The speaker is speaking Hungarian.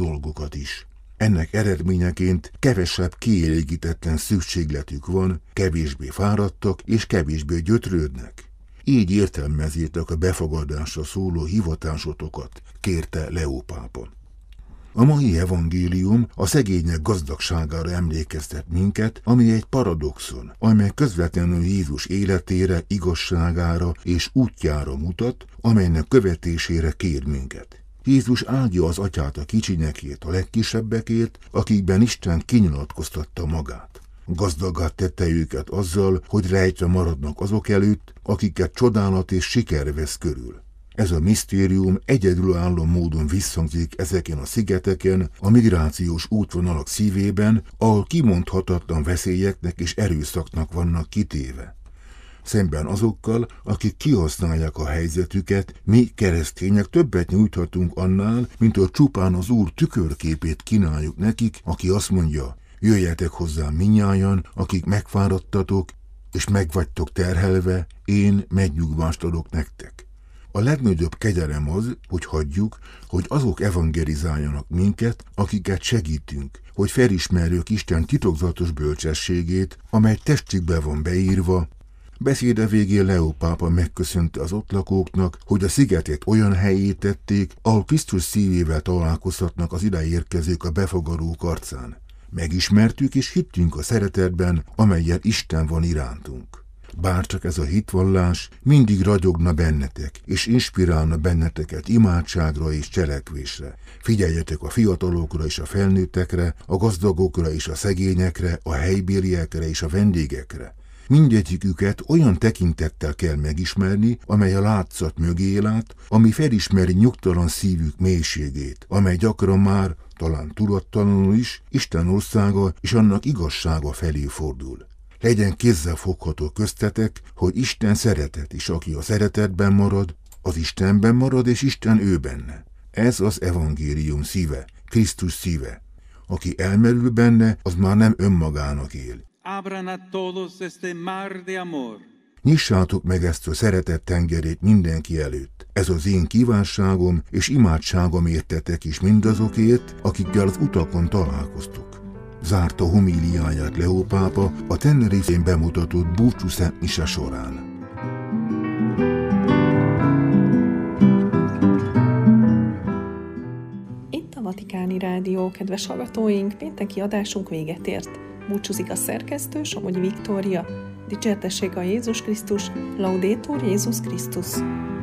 dolgokat is. Ennek eredményeként kevesebb kielégítetlen szükségletük van, kevésbé fáradtak és kevésbé gyötrődnek. Így értelmezzétek a befogadásra szóló hivatásotokat, kérte Leó pápa. A mai evangélium a szegények gazdagságára emlékeztet minket, ami egy paradoxon, amely közvetlenül Jézus életére, igazságára és útjára mutat, amelynek követésére kér minket. Jézus áldja az atyát a kicsinyekért, a legkisebbekért, akikben Isten kinyilatkoztatta magát. Gazdagá tette őket azzal, hogy rejtve maradnak azok előtt, akiket csodálat és siker vesz körül. Ez a misztérium egyedülálló módon visszhangzik ezeken a szigeteken, a migrációs útvonalak szívében, ahol kimondhatatlan veszélyeknek és erőszaknak vannak kitéve. Szemben azokkal, akik kihasználják a helyzetüket, mi keresztények többet nyújthatunk annál, mint hogy csupán az Úr tükörképét kínáljuk nekik, aki azt mondja, jöjjetek hozzám minnyájan, akik megfáradtatok, és megvagytok terhelve, én megnyugvást adok nektek. A legnagyobb kegyelem az, hogy hagyjuk, hogy azok evangelizáljanak minket, akiket segítünk, hogy felismerjük Isten titokzatos bölcsességét, amely testükbe van beírva. Beszéde végén Leó pápa megköszönte az ott lakóknak, hogy a szigetet olyan helyé tették, ahol Krisztus szívével találkozhatnak az ide érkezők a befogadók arcán. Megismertük és hittünk a szeretetben, amellyel Isten van irántunk. Bárcsak ez a hitvallás mindig ragyogna bennetek, és inspirálna benneteket imádságra és cselekvésre. Figyeljetek a fiatalokra és a felnőttekre, a gazdagokra és a szegényekre, a helybériekre és a vendégekre. Mindegyiküket olyan tekintettel kell megismerni, amely a látszat mögé lát, ami felismeri nyugtalan szívük mélységét, amely gyakran már, talán tudattalanul is, Isten országa és annak igazsága felé fordul. Legyen kézzel fogható köztetek, hogy Isten szeretet, és aki a szeretetben marad, az Istenben marad, és Isten ő benne. Ez az evangélium szíve, Krisztus szíve. Aki elmerül benne, az már nem önmagának él. Nyissátok meg ezt a szeretet tengerét mindenki előtt. Ez az én kívánságom és imádságom értetek is mindazokért, akikkel az utakon találkoztuk. Zárta homíliáját Leó pápa a Tenerifén bemutatott búcsú szentmise során. Itt a Vatikáni Rádió, kedves hallgatóink, pénteki adásunk véget ért. Búcsúzik a szerkesztő, Somogyi Viktória. Dicsértessék a Jézus Krisztus, Laudetur Jézus Krisztus.